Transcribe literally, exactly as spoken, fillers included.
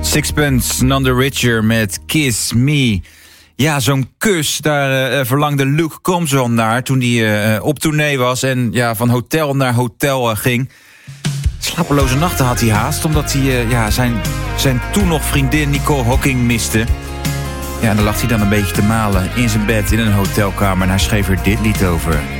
Sixpence None the Richer met Kiss Me. Ja, zo'n kus, daar uh, verlangde Luke Combs naar toen hij uh, op tournee was en ja, van hotel naar hotel uh, ging. Slapeloze nachten had hij haast, omdat hij uh, ja, zijn, zijn toen nog vriendin Nicole Hocking miste. Ja, en daar lag hij dan een beetje te malen in zijn bed in een hotelkamer en hij schreef er dit lied over.